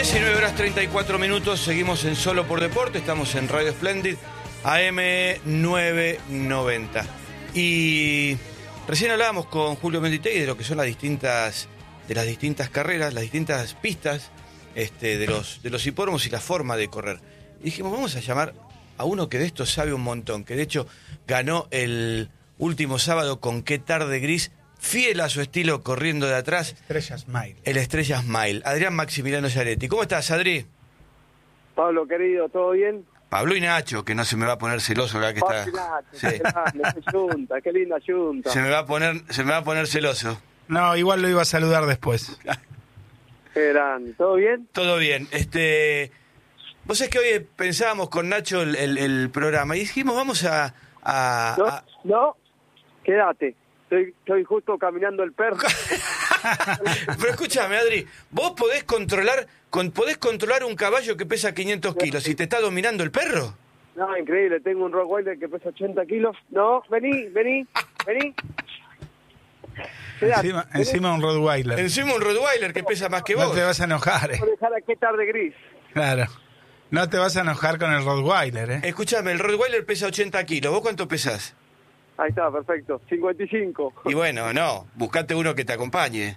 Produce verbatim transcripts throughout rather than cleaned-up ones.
diecinueve horas treinta y cuatro minutos, seguimos en Solo por Deporte, estamos en Radio Splendid, A M novecientos noventa. Y recién hablábamos con Julio Menditegui de lo que son las distintas, de las distintas carreras, las distintas pistas este, de los, de los hipódromos y la forma de correr. Y dijimos, vamos a llamar a uno que de esto sabe un montón, que de hecho ganó el último sábado con Qué Tarde Gris, fiel a su estilo, corriendo de atrás. Estrella Smile. El Estrella Smile. Adrián Maximiliano Giaretti. ¿Cómo estás, Adri? Pablo, querido, ¿todo bien? Pablo y Nacho, que no se me va a poner celoso acá que Pablo está. y Nacho, Sí. qué grande, qué yunta, qué linda yunta. Se me va a poner, se me va a poner celoso. No, igual lo iba a saludar después. Qué grande, ¿todo bien? Todo bien. Este, vos sabés que hoy pensábamos con Nacho el, el, el programa y dijimos, vamos a... a, ¿No? a... ¿No? Quédate. Estoy, estoy justo caminando el perro. Pero escúchame, Adri, vos podés controlar, con, podés controlar un caballo que pesa quinientos kilos y te está dominando el perro. No, increíble, tengo un Rottweiler que pesa ochenta kilos. No, vení, vení, vení. Quédate, Encima, vení. encima un Rottweiler. Encima un Rottweiler que pesa más que No vos. te vas a enojar, eh. Voy a dejar a Qué Tarde Gris. Claro. No te vas a enojar con el Rottweiler, eh. Escúchame, el Rottweiler pesa ochenta kilos. ¿Vos cuánto pesás? Ahí está, perfecto. cincuenta y cinco. Y bueno, no, buscate uno que te acompañe.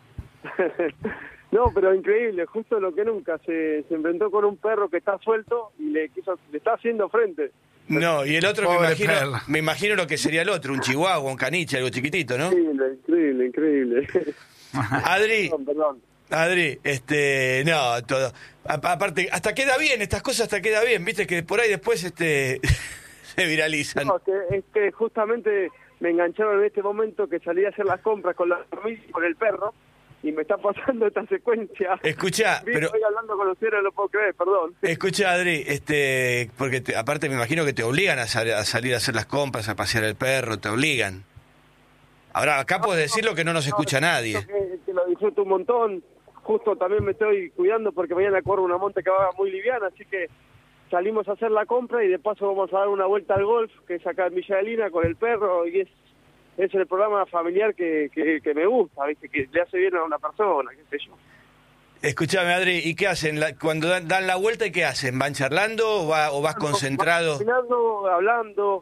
No, pero increíble, justo lo que nunca. Se, se enfrentó con un perro que está suelto y le quiso, le está haciendo frente. No, y el otro me Pobre imagino, perro. me imagino lo que sería el otro, un chihuahua, un caniche, algo chiquitito, ¿no? Increíble, increíble, increíble. Adri, Perdón, perdón. Adri, este, no, todo. A- aparte, hasta queda bien, estas cosas hasta queda bien, viste que por ahí después este se viralizan. No, que, es que justamente me engancharon en este momento que salí a hacer las compras con la familia y con el perro y me está pasando esta secuencia. Escuchá, Vi, pero Estoy hablando con ustedes, no lo puedo creer, perdón. escuchá, Adri, este, porque te- aparte me imagino que te obligan a, sal- a salir a hacer las compras, a pasear el perro, te obligan. Ahora, acá puedes decir lo que no nos escucha nadie. Que, que lo disfruto un montón. Justo también me estoy cuidando porque mañana corro una monte que va muy liviana, así que salimos a hacer la compra y de paso vamos a dar una vuelta al golf, que es acá en Villa de Lina, con el perro, y es es el programa familiar que, que, que me gusta, ¿viste? Que le hace bien a una persona, qué sé yo. Escuchame, Adri, ¿y qué hacen? La- cuando dan, dan la vuelta, ¿y qué hacen? ¿Van charlando o, va- o vas concentrado? Caminando, hablando,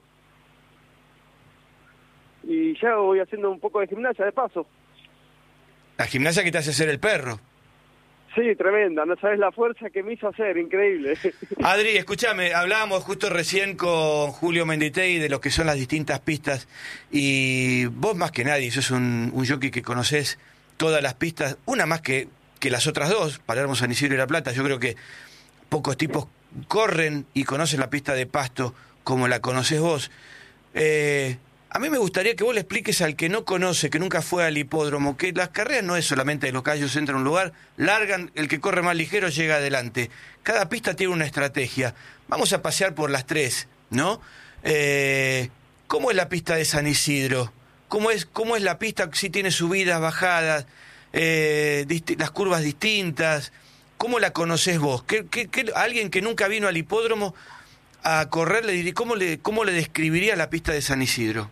y ya voy haciendo un poco de gimnasia de paso. La gimnasia que te hace hacer el perro. Sí, tremenda, no sabes la fuerza que me hizo hacer, increíble. Adri, escúchame, hablábamos justo recién con Julio Menditegui de lo que son las distintas pistas y vos más que nadie, sos un, un jockey que conocés todas las pistas, una más que, que las otras dos, Palermo, San Isidro y La Plata. Yo creo que pocos tipos corren y conocen la pista de Pasto como la conocés vos. Eh, a mí me gustaría que vos le expliques al que no conoce, que nunca fue al hipódromo, que las carreras no es solamente los caballos entran a un lugar, largan, el que corre más ligero llega adelante. Cada pista tiene una estrategia. Vamos a pasear por las tres, ¿no? Eh, ¿Cómo es la pista de San Isidro? ¿Cómo es, cómo es la pista si tiene subidas, bajadas, eh, disti- las curvas distintas? ¿Cómo la conocés vos? ¿Qué, qué, qué- alguien que nunca vino al hipódromo a correr, le diría, ¿cómo le, cómo le describiría la pista de San Isidro?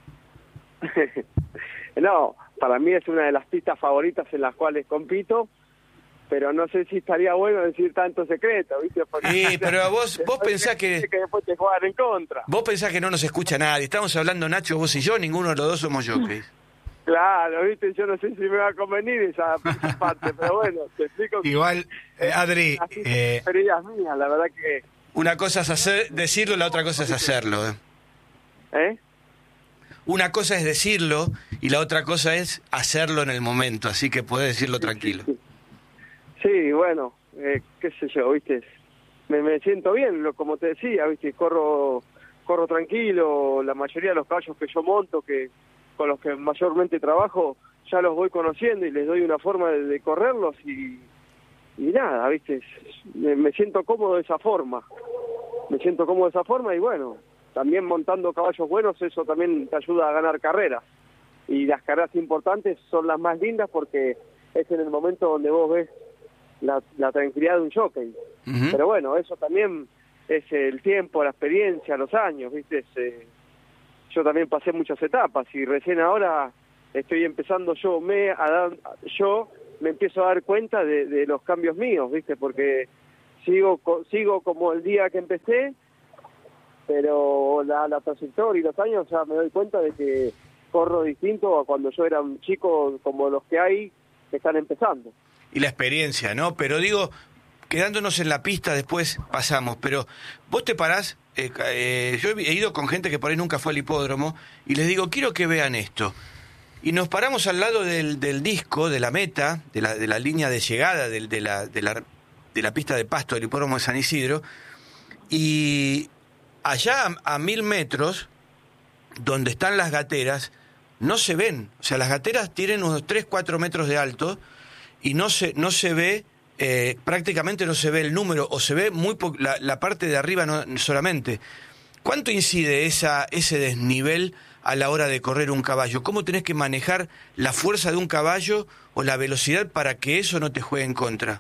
No, para mí es una de las pistas favoritas en las cuales compito, pero no sé si estaría bueno decir tanto secreto, ¿viste? Porque Sí, pero vos, vos pensás que... que después te juegan en contra. Vos pensás que no nos escucha nadie. Estamos hablando, Nacho, vos y yo, ninguno de los dos somos jockeys. Claro, ¿viste? Yo no sé si me va a convenir esa, esa parte, pero bueno, te explico que Igual, eh, Adri, así son eh, preferidas mías, la verdad que... Una cosa es hacer, decirlo, la otra cosa es hacerlo. ¿eh? ¿Eh? Una cosa es decirlo y la otra cosa es hacerlo en el momento, así que podés decirlo tranquilo. Sí, bueno, eh, qué sé yo, ¿viste? Me, me siento bien, lo, como te decía, ¿viste? Corro corro tranquilo, la mayoría de los caballos que yo monto, que con los que mayormente trabajo, ya los voy conociendo y les doy una forma de, de correrlos y, y nada, ¿viste? Me, me siento cómodo de esa forma, me siento cómodo de esa forma y bueno, también montando caballos buenos, eso también te ayuda a ganar carreras. Y las carreras importantes son las más lindas porque es en el momento donde vos ves la, la tranquilidad de un jockey. Ujú. Pero bueno, eso también es el tiempo, la experiencia, los años, ¿viste? Es, eh, yo también pasé muchas etapas y recién ahora estoy empezando yo, me a dar, yo me empiezo a dar cuenta de, de los cambios míos, ¿viste? Porque sigo sigo como el día que empecé, pero la, la trayectoria y los años ya me doy cuenta de que corro distinto a cuando yo era un chico como los que hay que están empezando. Y la experiencia, ¿no? Pero digo, quedándonos en la pista, después pasamos, pero vos te parás, eh, eh, yo he ido con gente que por ahí nunca fue al hipódromo, y les digo, quiero que vean esto. Y nos paramos al lado del, del disco, de la meta, de la, de la línea de llegada de, de, la, de, la, de la pista de pasto del hipódromo de San Isidro, y allá a, a mil metros, donde están las gateras, no se ven. O sea, las gateras tienen unos tres, cuatro metros de alto, y no se, no se ve... Eh, prácticamente no se ve el número, o se ve muy po- la, la parte de arriba no, solamente. ¿Cuánto incide esa, ese desnivel a la hora de correr un caballo? ¿Cómo tenés que manejar la fuerza de un caballo o la velocidad para que eso no te juegue en contra?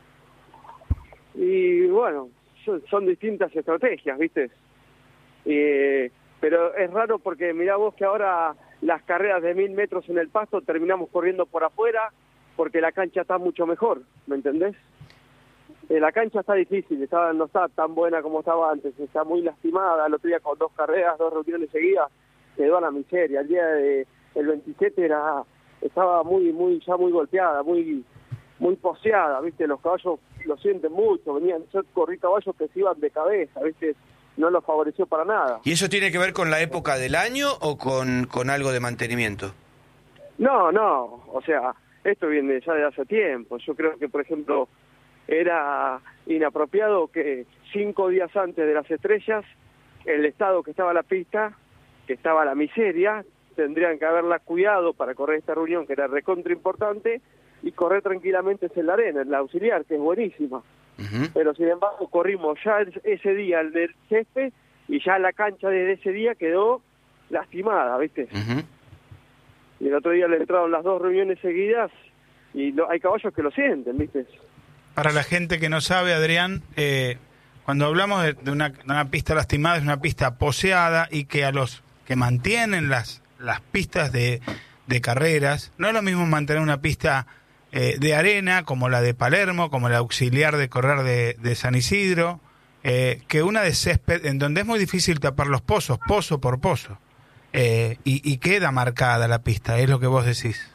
Y bueno, son, son distintas estrategias, ¿viste? Eh, pero es raro porque mirá vos que ahora las carreras de mil metros en el pasto terminamos corriendo por afuera porque la cancha está mucho mejor, ¿me entendés? Eh, la cancha está difícil, está, no está tan buena como estaba antes, está muy lastimada. El otro día con dos carreras, dos reuniones seguidas, quedó a la miseria. El día de el veintisiete era estaba muy muy ya muy golpeada, muy muy poseada, ¿viste? Los caballos lo sienten mucho, venían, yo corrí caballos que se iban de cabeza, ¿viste? No los favoreció para nada. ¿Y eso tiene que ver con la época del año o con, con algo de mantenimiento? No, no, o sea, esto viene ya de hace tiempo. Yo creo que, por ejemplo, era inapropiado que cinco días antes de las estrellas, el estado que estaba la pista, que estaba la miseria, tendrían que haberla cuidado para correr esta reunión, que era recontra importante, y correr tranquilamente en la arena, en la auxiliar, que es buenísima. Uh-huh. Pero sin embargo corrimos ya ese día el del césped, y ya la cancha desde ese día quedó lastimada, ¿viste? Uh-huh. Y el otro día le entraron las dos reuniones seguidas, y lo, hay caballos que lo sienten, ¿viste? Para la gente que no sabe, Adrián, eh, cuando hablamos de, de, una, de una pista lastimada, es una pista poseada, y que a los que mantienen las, las pistas de, de carreras, no es lo mismo mantener una pista eh, de arena, como la de Palermo, como la auxiliar de correr de, de San Isidro, eh, que una de césped, en donde es muy difícil tapar los pozos, pozo por pozo, eh, y, y queda marcada la pista, es lo que vos decís.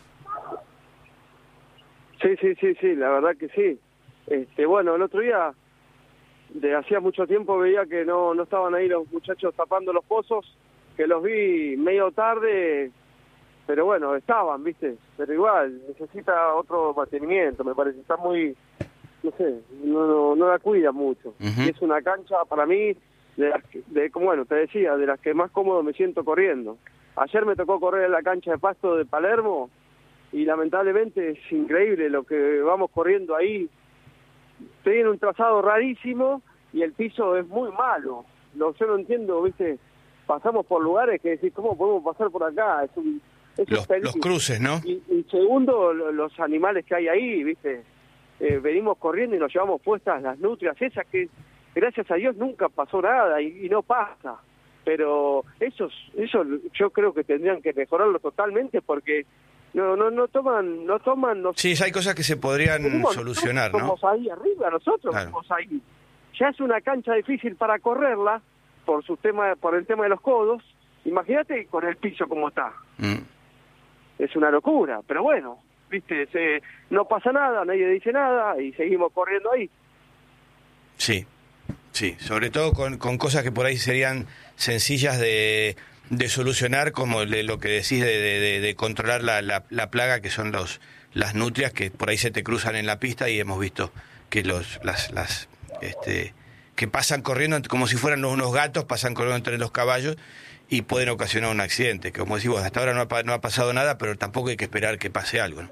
Sí, sí, sí, sí, la verdad que sí. Este, bueno, el otro día, de hacía mucho tiempo, veía que no, no estaban ahí los muchachos tapando los pozos, que los vi medio tarde, pero bueno, estaban, ¿viste? Pero igual, necesita otro mantenimiento, me parece, está muy, no sé, no, no, no la cuida mucho. Uh-huh. Y es una cancha, para mí, de las que, de, como bueno, te decía, de las que más cómodo me siento corriendo. Ayer me tocó correr en la cancha de pasto de Palermo, y lamentablemente es increíble lo que vamos corriendo ahí. Tiene un trazado rarísimo y el piso es muy malo. Lo, yo no entiendo, ¿viste? Pasamos por lugares que decís, ¿cómo podemos pasar por acá? Es un, es los, un los cruces, ¿no? Y, y segundo, lo, los animales que hay ahí, ¿viste? Eh, venimos corriendo y nos llevamos puestas las nutrias esas que, gracias a Dios, nunca pasó nada y, y no pasa. Pero esos, eso yo creo que tendrían que mejorarlo totalmente porque... No, no, no toman, no toman... No, sí, hay cosas que se podrían venimos, solucionar, ¿no? Somos ahí arriba, nosotros claro. Somos ahí. Ya es una cancha difícil para correrla por su tema, por el tema de los codos. Imagínate con el piso como está. Mm. Es una locura, pero bueno, viste, se, no pasa nada, nadie dice nada y seguimos corriendo ahí. Sí, sí, sobre todo con, con cosas que por ahí serían sencillas de... de solucionar, como le, lo que decís de, de, de controlar la, la, la plaga, que son los las nutrias que por ahí se te cruzan en la pista, y hemos visto que los las las este que pasan corriendo como si fueran unos gatos, pasan corriendo entre los caballos y pueden ocasionar un accidente, que como decís vos, hasta ahora no ha, no ha pasado nada, pero tampoco hay que esperar que pase algo, ¿no?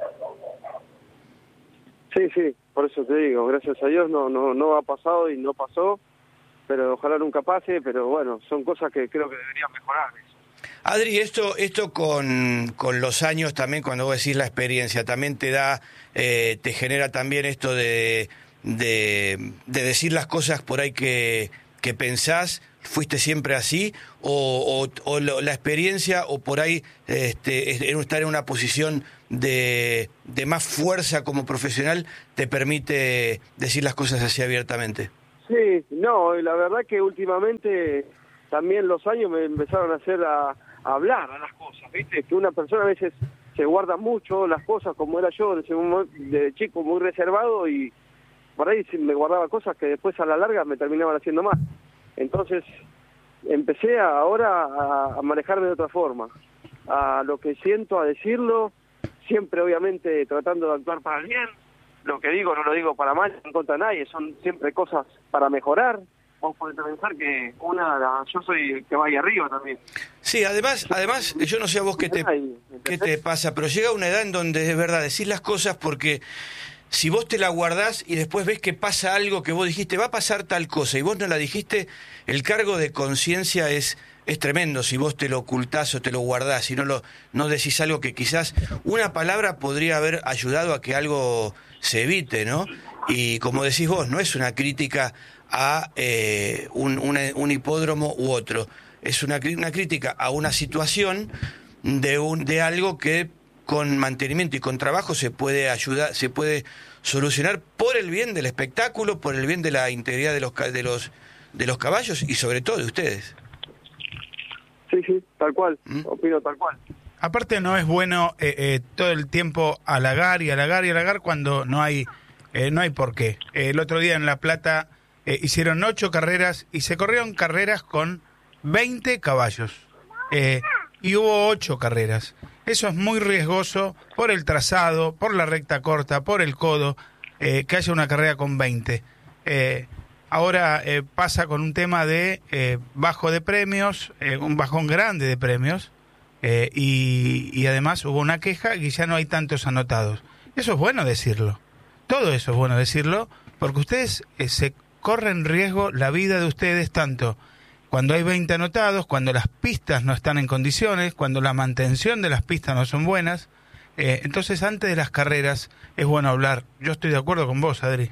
Sí, sí, por eso te digo, gracias a Dios no no no ha pasado y no pasó, pero ojalá nunca pase, pero bueno, son cosas que creo que deberían mejorar. Adri, esto esto con, con los años también, cuando vos decís la experiencia, también te da, eh, te genera también esto de, de, de decir las cosas por ahí que, que pensás, ¿fuiste siempre así? O, o, o lo, la experiencia, o por ahí este, estar en una posición de, de más fuerza como profesional te permite decir las cosas así abiertamente. Sí, no, y la verdad que últimamente también los años me empezaron a hacer a, a hablar a las cosas, ¿viste? Que una persona a veces se guarda mucho las cosas, como era yo desde, un, de chico muy reservado, y por ahí me guardaba cosas que después a la larga me terminaban haciendo mal. Entonces empecé a, ahora a, a manejarme de otra forma, a lo que siento, a decirlo, siempre obviamente tratando de actuar para el bien. Lo que digo no lo digo para mal, en contra de nadie, son siempre cosas para mejorar. Vos podés pensar que una, yo soy el que va ahí arriba también. Sí, además, además yo no sé a vos qué te, qué te pasa, pero llega una edad en donde es verdad, decís las cosas porque si vos te la guardás y después ves que pasa algo que vos dijiste, va a pasar tal cosa, y vos no la dijiste, el cargo de conciencia es... es tremendo si vos te lo ocultás o te lo guardás y no lo no decís algo que quizás una palabra podría haber ayudado a que algo se evite, ¿no? Y como decís vos, no es una crítica a eh, un, una, un hipódromo u otro, es una, una crítica a una situación de, un, de algo que con mantenimiento y con trabajo se puede ayudar, se puede solucionar por el bien del espectáculo, por el bien de la integridad de los, de los, de los caballos y sobre todo de ustedes. Sí, sí, tal cual, ¿Mm? opino tal cual. Aparte no es bueno eh, eh, todo el tiempo halagar y halagar y halagar cuando no hay eh, no hay por qué. Eh, el otro día en La Plata eh, hicieron ocho carreras y se corrieron carreras con veinte caballos. Eh, y hubo ocho carreras. Eso es muy riesgoso por el trazado, por la recta corta, por el codo, eh, que haya una carrera con veinte. Eh, Ahora eh, pasa con un tema de eh, bajo de premios, eh, un bajón grande de premios, eh, y, y además hubo una queja y ya no hay tantos anotados. Eso es bueno decirlo, todo eso es bueno decirlo, porque ustedes eh, se corren riesgo la vida de ustedes tanto cuando hay veinte anotados, cuando las pistas no están en condiciones, cuando la mantención de las pistas no son buenas. Eh, entonces antes de las carreras es bueno hablar. Yo estoy de acuerdo con vos, Adri.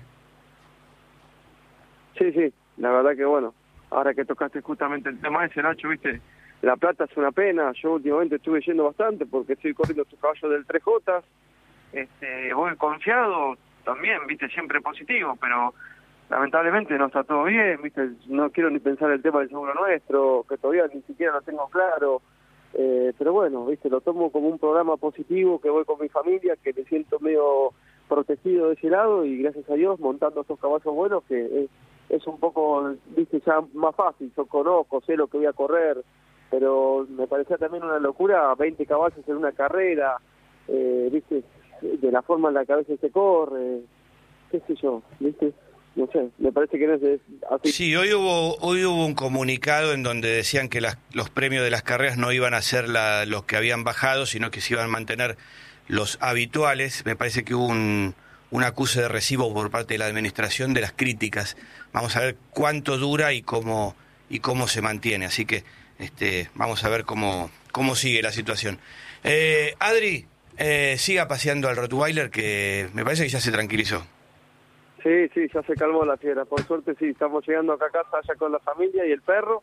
Sí, sí, la verdad que bueno, ahora que tocaste justamente el tema ese, Nacho, viste, La Plata es una pena, yo últimamente estuve yendo bastante porque estoy corriendo estos caballos del tres J, este, voy confiado también, viste, siempre positivo, pero lamentablemente no está todo bien, viste, no quiero ni pensar el tema del seguro nuestro, que todavía ni siquiera lo tengo claro, eh, pero bueno, viste, lo tomo como un programa positivo, que voy con mi familia, que me siento medio protegido de ese lado y gracias a Dios montando estos caballos buenos que es, es un poco, viste, ya más fácil, yo conozco, sé lo que voy a correr, pero me parecía también una locura, veinte caballos en una carrera, eh, viste, de la forma en la que a veces se corre, qué sé yo, viste, no sé, me parece que no es así. Sí, hoy hubo hoy hubo un comunicado en donde decían que las, los premios de las carreras no iban a ser la, los que habían bajado, sino que se iban a mantener los habituales. Me parece que hubo un, un acuse de recibo por parte de la administración de las críticas. Vamos a ver cuánto dura y cómo y cómo se mantiene. Así que este, vamos a ver cómo cómo sigue la situación. Eh, Adri, eh, siga paseando al Rottweiler, que me parece que ya se tranquilizó. Sí, sí, ya se calmó la fiera. Por suerte sí, estamos llegando acá a casa ya con la familia y el perro.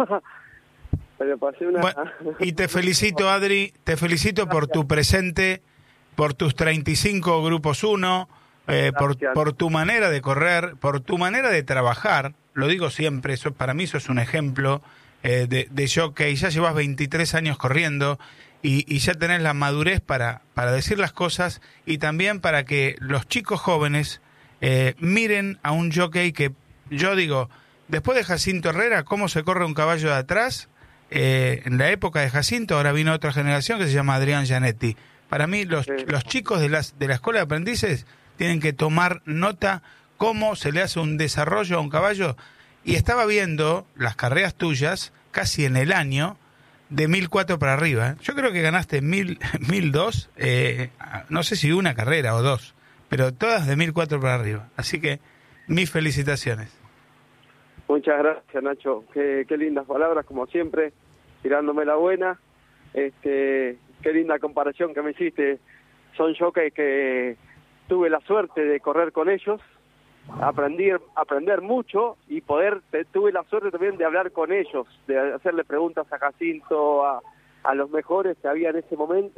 Pero pasé una... Bueno, y te felicito, Adri, te felicito por tu presente, por tus treinta y cinco grupos uno, eh, por, por tu manera de correr, por tu manera de trabajar. Lo digo siempre, eso para mí eso es un ejemplo eh, de, de jockey. Ya llevas veintitrés años corriendo y, y ya tenés la madurez para, para decir las cosas y también para que los chicos jóvenes eh, miren a un jockey que, yo digo, después de Jacinto Herrera, cómo se corre un caballo de atrás. Eh, en la época de Jacinto, ahora vino otra generación que se llama Adrián Gianetti. Para mí, los, sí. los chicos de, las, de la escuela de aprendices tienen que tomar nota cómo se le hace un desarrollo a un caballo. Y estaba viendo las carreras tuyas, casi en el año, de mil cuatro para arriba. Yo creo que ganaste mil, mil dos, eh, no sé si una carrera o dos, pero todas de mil cuatro para arriba. Así que, mis felicitaciones. Muchas gracias, Nacho. Qué, qué lindas palabras, como siempre, tirándome la buena. Este, qué linda comparación que me hiciste. Son jockeys que tuve la suerte de correr con ellos, aprender, aprender mucho y poder, tuve la suerte también de hablar con ellos, de hacerle preguntas a Jacinto, a, a los mejores que había en ese momento.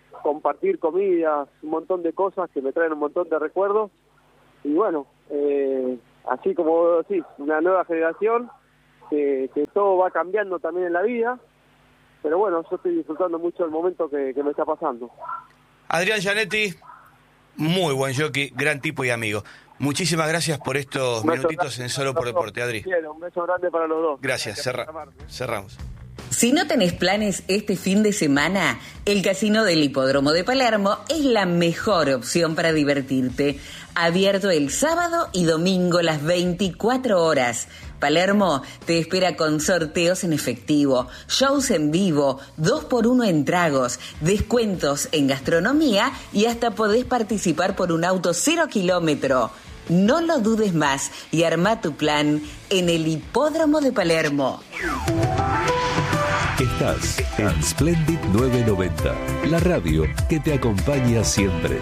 compartir comidas, un montón de cosas que me traen un montón de recuerdos. Y bueno, eh, así como vos decís, una nueva generación, que, que todo va cambiando también en la vida, pero bueno, yo estoy disfrutando mucho del momento que, que me está pasando. Adrián Gianetti, muy buen jockey, gran tipo y amigo. Muchísimas gracias por estos minutitos en Solo por Deporte, Adri. Un beso grande para los dos. Gracias, Cerra cerramos. Si no tenés planes este fin de semana, el Casino del Hipódromo de Palermo es la mejor opción para divertirte. Abierto el sábado y domingo las veinticuatro horas. Palermo te espera con sorteos en efectivo, shows en vivo, dos por uno en tragos, descuentos en gastronomía y hasta podés participar por un auto cero kilómetro. No lo dudes más y arma tu plan en el Hipódromo de Palermo. Estás en Splendid novecientos noventa, la radio que te acompaña siempre.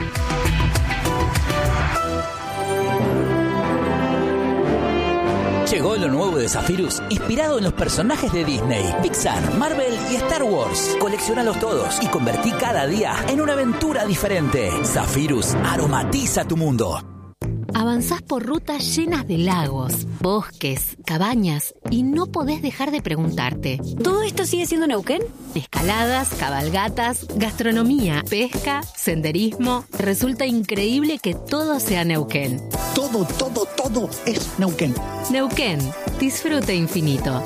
Llegó lo nuevo de Zephyrus, inspirado en los personajes de Disney, Pixar, Marvel y Star Wars. Colecciónalos todos y convertí cada día en una aventura diferente. Zephyrus aromatiza tu mundo. Avanzás por rutas llenas de lagos, bosques, cabañas y no podés dejar de preguntarte: ¿todo esto sigue siendo Neuquén? Escaladas, cabalgatas, gastronomía, pesca, senderismo. Resulta increíble que todo sea Neuquén. Todo, todo, todo es Neuquén. Neuquén, disfrute infinito.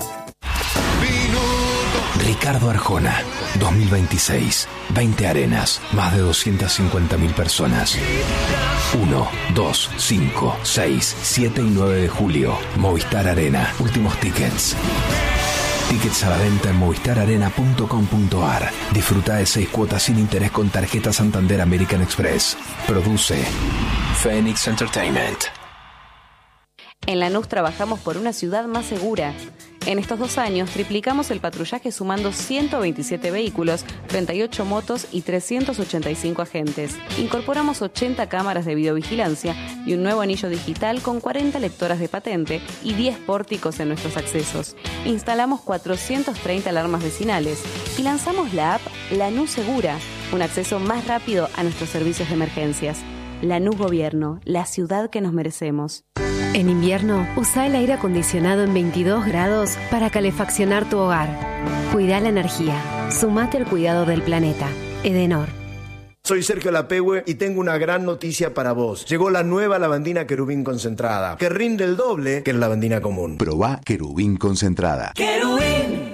Ricardo Arjona, dos mil veintiséis, veinte arenas, más de doscientas cincuenta mil personas. uno, dos, cinco, seis, siete y nueve de julio, Movistar Arena, últimos tickets. Tickets a la venta en movistar arena punto com punto ar. Disfruta de seis cuotas sin interés con tarjeta Santander American Express. Produce Phoenix Entertainment. En Lanús trabajamos por una ciudad más segura. En estos dos años triplicamos el patrullaje sumando ciento veintisiete vehículos, treinta y ocho motos y trescientos ochenta y cinco agentes. Incorporamos ochenta cámaras de videovigilancia y un nuevo anillo digital con cuarenta lectoras de patente y diez pórticos en nuestros accesos. Instalamos cuatrocientas treinta alarmas vecinales y lanzamos la app Lanús Segura, un acceso más rápido a nuestros servicios de emergencias. Lanús Gobierno, la ciudad que nos merecemos. En invierno, usa el aire acondicionado en veintidós grados para calefaccionar tu hogar. Cuida la energía. Sumate al cuidado del planeta. Edenor. Soy Sergio Lapehue y tengo una gran noticia para vos. Llegó la nueva lavandina Querubín concentrada, que rinde el doble que la lavandina común. Probá Querubín concentrada. ¡Querubín!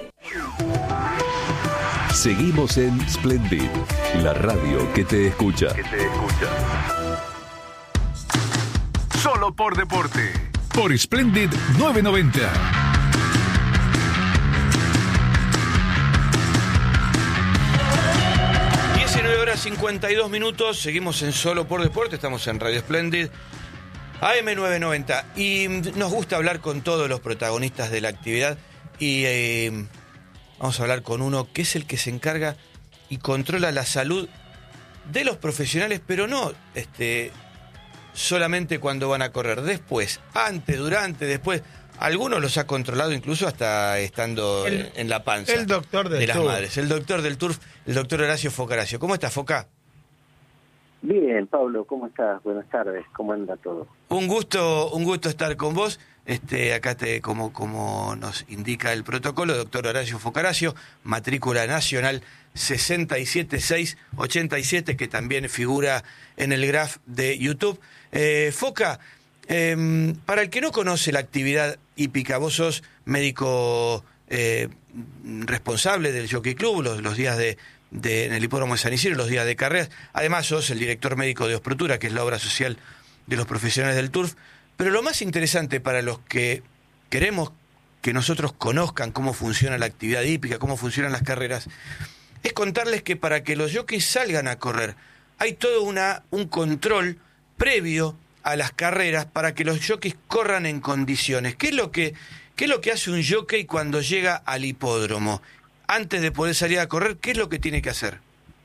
Seguimos en Splendid, la radio que te escucha. Que te escucha. Solo por deporte. Por Splendid novecientos noventa. diecinueve horas cincuenta y dos minutos. Seguimos en Solo por Deporte. Estamos en Radio Splendid A M novecientos noventa. Y nos gusta hablar con todos los protagonistas de la actividad. Y eh, vamos a hablar con uno que es el que se encarga y controla la salud de los profesionales, pero no este solamente cuando van a correr, después, antes, durante, después. Algunos los ha controlado incluso hasta estando el, en la panza. El doctor del de las turf. madres. El doctor del turf, el doctor Horacio Focaracio. ¿Cómo estás, Foca? Bien, Pablo, ¿cómo estás? Buenas tardes, ¿cómo anda todo? Un gusto, un gusto estar con vos. Este, acá te, como, como nos indica el protocolo, doctor Horacio Focaracio, matrícula nacional sesenta y siete mil seiscientos ochenta y siete, que también figura en el graph de YouTube. Eh, Foca, eh, para el que no conoce la actividad hípica, vos sos médico eh, responsable del Jockey Club, los, los días de, de en el hipódromo de San Isidro, los días de carreras. Además sos el director médico de Osprotura, que es la obra social de los profesionales del turf. Pero lo más interesante para los que queremos que nosotros conozcan cómo funciona la actividad hípica, cómo funcionan las carreras, es contarles que para que los jockeys salgan a correr hay todo una, un control previo a las carreras para que los jockeys corran en condiciones. ¿Qué es lo que, qué es lo que hace un jockey cuando llega al hipódromo? Antes de poder salir a correr, ¿qué es lo que tiene que hacer?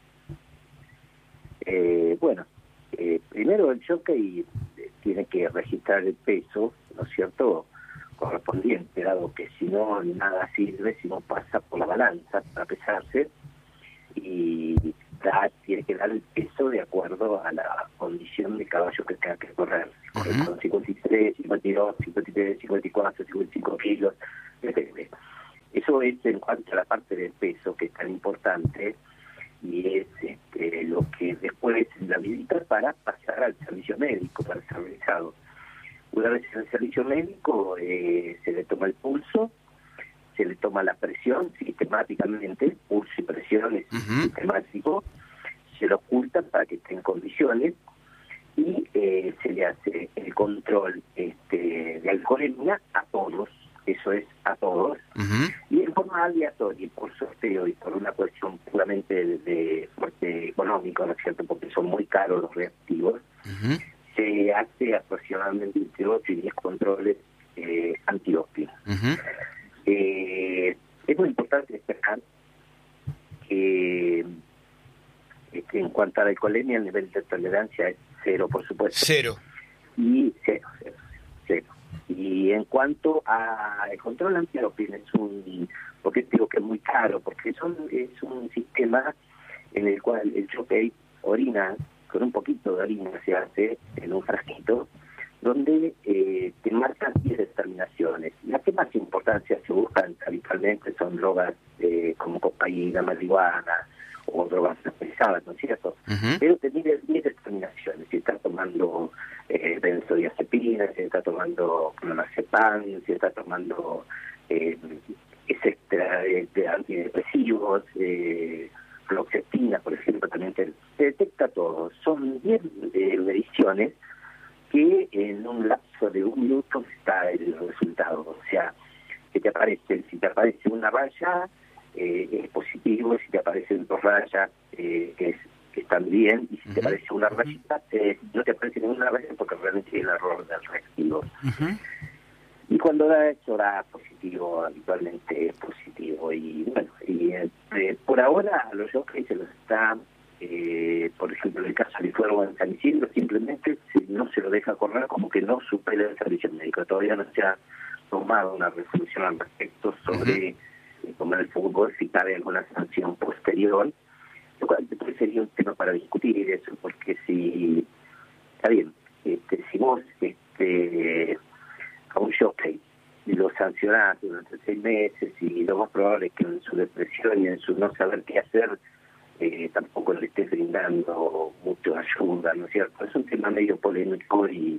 Eh, bueno, eh, primero el jockey tiene que registrar el peso, ¿no es cierto?, correspondiente, dado que si no, nada sirve si no pasa por la balanza para pesarse, y da, tiene que calcular el peso de acuerdo a la condición de caballo que tenga que correr. Correr Uh-huh. con cincuenta y tres, cincuenta y dos, cincuenta y tres, cincuenta y cuatro, cincuenta y cinco kilos, depende. Eso es en cuanto a la parte del peso, que es tan importante, y es este, lo que después la habilita para pasar al servicio médico, para ser realizado. Una vez en el servicio médico eh, se le toma el pulso, se le toma la presión sistemáticamente, pulso y presión es Uh-huh. sistemático, se lo ocultan para que esté en condiciones y eh, se le hace el control este, de alcoholemia a todos, eso es a todos, Uh-huh. y en forma aleatoria, por sorteo y por una cuestión puramente de, de fuerte económico, ¿no es cierto?, porque son muy caros los reactivos, Uh-huh. se hace aproximadamente entre ocho y diez controles eh, antidoping. Uh-huh. Eh, es muy importante destacar que, que en cuanto a la alcoholemia el nivel de tolerancia es cero, por supuesto. Cero. Y cero, cero, cero. Y en cuanto al control antidoping es un, porque digo que es muy caro, porque son, es un sistema en el cual el jockey orina, con un poquito de orina se hace en un frasquito, donde eh, te marcan diez determinaciones. Las que más importancia se buscan habitualmente son drogas eh, como cocaína, marihuana o drogas pesadas, ¿no es cierto? Uh-huh. Pero te miden diez determinaciones. Si está tomando eh, benzodiazepina, si está tomando clonazepam, si está tomando eh, etcétera, de, de antidepresivos, eh, fluoxetina, por ejemplo, también te, te detecta todo. Son diez eh, mediciones que en un lapso de un minuto está el resultado. O sea, que te aparece, si te aparece una raya, eh, es positivo, si te aparecen dos rayas, eh, que, es, que están bien, y si uh-huh. te aparece una rayita, eh, no te aparece ninguna raya porque realmente hay un error del reactivo. Uh-huh. Y cuando da eso, da positivo, habitualmente es positivo. Y bueno, y eh, por ahora a los jockeys se los está... Eh, por ejemplo, en el caso de Fuego en San Isidro, simplemente si no se lo deja correr como que no supera el servicio médico. Todavía no se ha tomado una resolución al respecto sobre uh-huh. eh, como en el fútbol, si cabe alguna sanción posterior, lo cual después sería un tema para discutir eso, porque si está bien, este, si vos este, a un jockey lo sancionás durante seis meses y lo más probable es que en su depresión y en su no saber qué hacer Eh, tampoco le estés brindando mucha ayuda, ¿no es cierto? Es un tema medio polémico y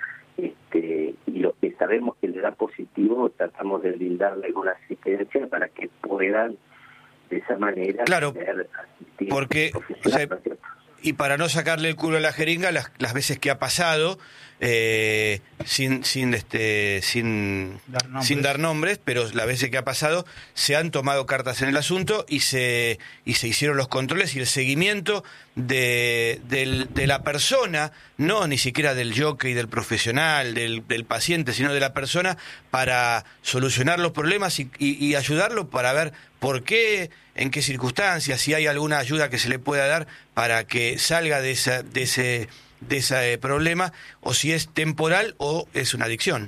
este y lo que sabemos que le da positivo tratamos de brindarle alguna asistencia para que puedan de esa manera claro, poder asistir porque o sea, y para no sacarle el culo a la jeringa, las, las veces que ha pasado, eh, sin sin este sin dar sin dar nombres, pero las veces que ha pasado se han tomado cartas en el asunto y se y se hicieron los controles y el seguimiento de del, de la persona, no ni siquiera del jockey, del profesional, del, del paciente, sino de la persona para solucionar los problemas y, y, y ayudarlo para ver por qué, en qué circunstancias, si hay alguna ayuda que se le pueda dar para que salga de esa de ese de ese problema, o si es temporal o es una adicción.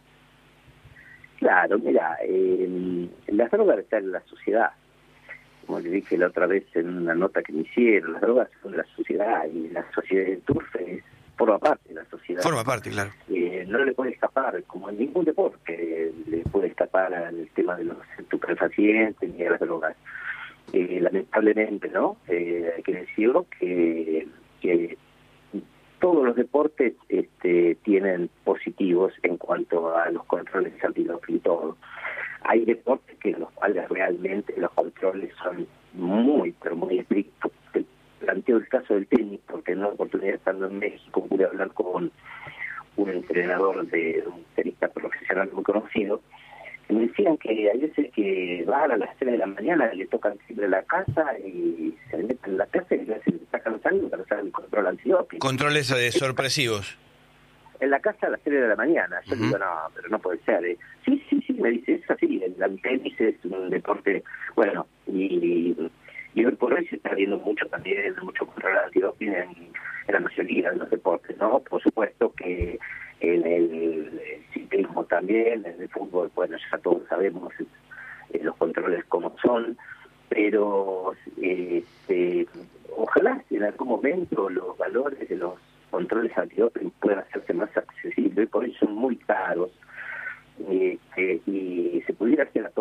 Claro, mira, eh, las drogas están en la sociedad. Como le dije la otra vez en una nota que me hicieron, las drogas son la sociedad y la sociedad de turf es, forma parte de la sociedad. Forma parte, claro. Eh, no le puede escapar, como en ningún deporte, le puede escapar al tema de los estupefacientes ni a las drogas. Eh, lamentablemente, ¿no? Eh, hay que decirlo que, que todos los deportes este, tienen positivos en cuanto a los controles antidoping y todo. Hay deportes que en los cuales realmente los controles son muy, pero muy estrictos. Te planteo el caso del tenis, porque en una oportunidad estando en México pude hablar con un entrenador de un tenista profesional muy conocido, que me decían que hay veces que van a las tres de la mañana, le tocan siempre la casa y se meten en la casa y se sacan sangre para hacer el control antidoping. Controles eh, sorpresivos. En la casa a las tres de la mañana. Yo uh-huh. digo, no, pero no puede ser. ¿eh? Sí, sí, sí, me dice, es así. El tenis es un deporte, bueno, y, y hoy por hoy se está viendo mucho también, mucho control antidoping en, en la mayoría de los deportes, ¿no? Por supuesto que en el, el ciclismo también, en el fútbol, bueno, ya todos sabemos eh, los controles como son, pero este, ojalá en algún momento los valores de los controles antidoping puedan hacerse más accesibles, por eso son muy caros, eh, eh, y se pudiera hacer